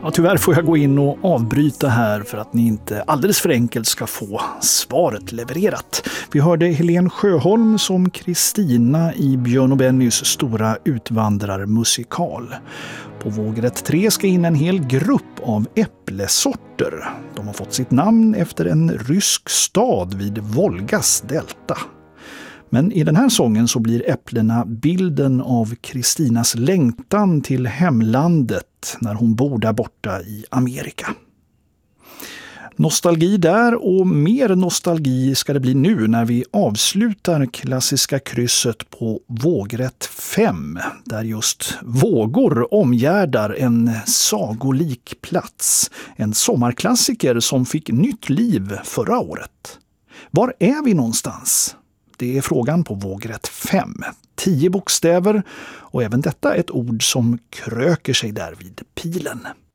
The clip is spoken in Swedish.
Ja, tyvärr får jag gå in och avbryta här för att ni inte alldeles för enkelt ska få svaret levererat. Vi hörde Helen Sjöholm som Kristina i Björn och Bennys stora utvandrarmusikal. På vågrätt 3 ska in en hel grupp av äpplesorter. De har fått sitt namn efter en rysk stad vid Volgas delta. Men i den här sången så blir äpplena bilden av Kristinas längtan till hemlandet när hon bor där borta i Amerika. Nostalgi där och mer nostalgi ska det bli nu när vi avslutar klassiska krysset på vågrätt 5 där just vågor omgärdar en sagolik plats. En sommarklassiker som fick nytt liv förra året. Var är vi någonstans? Det är frågan på vågrätt 5. 10 bokstäver och även detta ett ord som kröker sig där vid pilen.